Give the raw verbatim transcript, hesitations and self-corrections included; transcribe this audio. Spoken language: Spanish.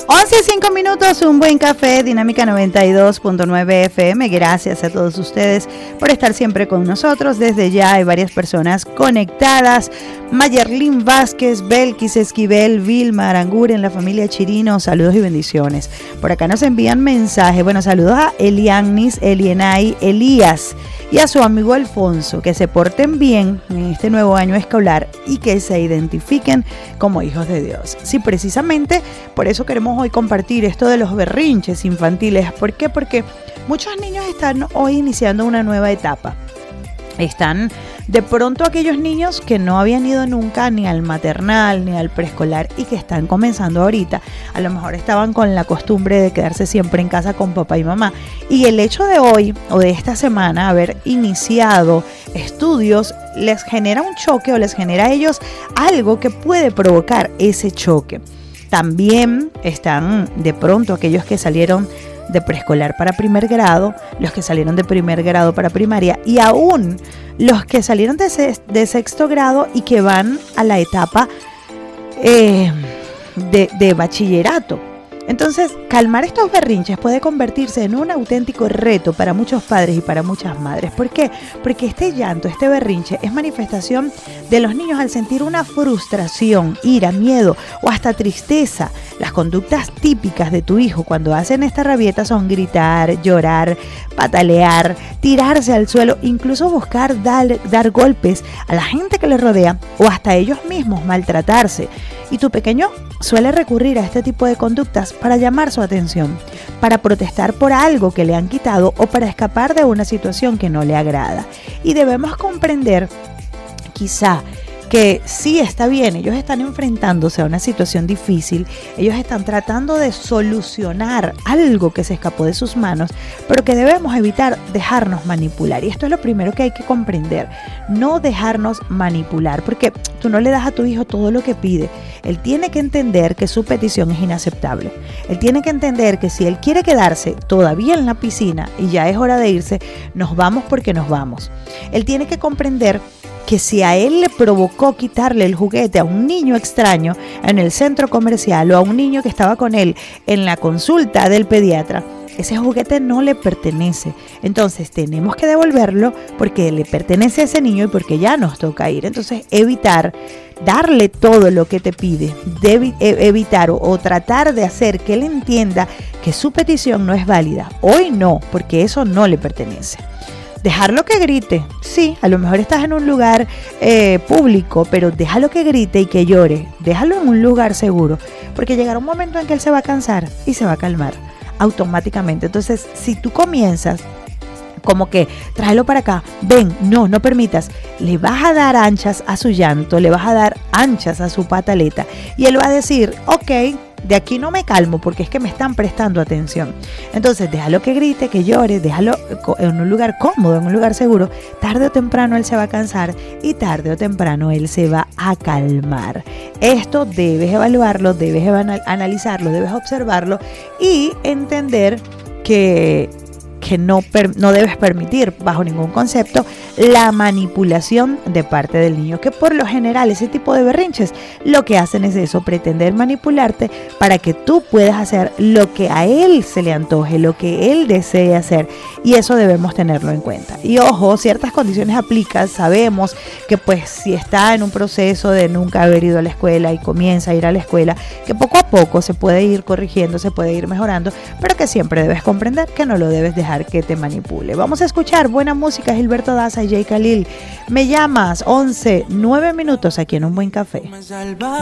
once y cinco minutos, un buen café, Dinámica noventa y dos punto nueve F M. Gracias a todos ustedes por estar siempre con nosotros. Desde ya hay varias personas conectadas. Mayerlin Vázquez, Belkis Esquivel, Vilma Aranguren, la familia Chirino, saludos y bendiciones. Por acá nos envían mensajes. Bueno, saludos a Eliannis, Elienay, Elías y a su amigo Alfonso, que se porten bien en este nuevo año escolar y que se identifiquen como hijos de Dios. Sí, precisamente por eso queremos hoy compartir esto de los berrinches infantiles. ¿Por qué? Porque muchos niños están hoy iniciando una nueva etapa. Están de pronto aquellos niños que no habían ido nunca ni al maternal ni al preescolar y que están comenzando ahorita. A lo mejor estaban con la costumbre de quedarse siempre en casa con papá y mamá. Y el hecho de hoy o de esta semana haber iniciado estudios les genera un choque o les genera a ellos algo que puede provocar ese choque. También están de pronto aquellos que salieron de preescolar para primer grado, los que salieron de primer grado para primaria y aún los que salieron de, se, de sexto grado y que van a la etapa eh, de, de bachillerato. Entonces, calmar estos berrinches puede convertirse en un auténtico reto para muchos padres y para muchas madres. ¿Por qué? Porque este llanto, este berrinche es manifestación de los niños al sentir una frustración, ira, miedo o hasta tristeza. Las conductas típicas de tu hijo cuando hacen esta rabieta son gritar, llorar, patalear, tirarse al suelo, incluso buscar dar, dar golpes a la gente que les rodea o hasta ellos mismos maltratarse. Y tu pequeño suele recurrir a este tipo de conductas para llamar su atención, para protestar por algo que le han quitado o para escapar de una situación que no le agrada. Y debemos comprender, quizá, que sí está bien, ellos están enfrentándose a una situación difícil, ellos están tratando de solucionar algo que se escapó de sus manos, pero que debemos evitar dejarnos manipular. Y esto es lo primero que hay que comprender, no dejarnos manipular, porque tú no le das a tu hijo todo lo que pide. Él tiene que entender que su petición es inaceptable. Él tiene que entender que si él quiere quedarse todavía en la piscina y ya es hora de irse, nos vamos porque nos vamos. Él tiene que comprender que si a él le provocó quitarle el juguete a un niño extraño en el centro comercial o a un niño que estaba con él en la consulta del pediatra, ese juguete no le pertenece. Entonces tenemos que devolverlo porque le pertenece a ese niño y porque ya nos toca ir. Entonces evitar darle todo lo que te pide, de, evitar o, o tratar de hacer que él entienda que su petición no es válida. Hoy no, porque eso no le pertenece. Dejarlo que grite, sí, a lo mejor estás en un lugar eh, público, pero déjalo que grite y que llore, déjalo en un lugar seguro, porque llegará un momento en que él se va a cansar y se va a calmar automáticamente. Entonces, si tú comienzas como que tráelo para acá, ven, no, no permitas, le vas a dar anchas a su llanto, le vas a dar anchas a su pataleta y él va a decir, ok, de aquí no me calmo porque es que me están prestando atención. Entonces déjalo que grite, que llore, déjalo en un lugar cómodo, en un lugar seguro. Tarde o temprano él se va a cansar y tarde o temprano él se va a calmar. Esto debes evaluarlo, debes analizarlo, debes observarlo y entender que que no, per, no debes permitir bajo ningún concepto la manipulación de parte del niño, que por lo general ese tipo de berrinches lo que hacen es eso, pretender manipularte para que tú puedas hacer lo que a él se le antoje, lo que él desee hacer, y eso debemos tenerlo en cuenta. Y ojo, ciertas condiciones aplican, sabemos que pues si está en un proceso de nunca haber ido a la escuela y comienza a ir a la escuela, que poco a poco se puede ir corrigiendo, se puede ir mejorando, pero que siempre debes comprender que no lo debes dejar que te manipule. Vamos a escuchar buena música, Gilberto Daza y Jay Khalil. Me llamas, once, nueve minutos aquí en Un Buen Café.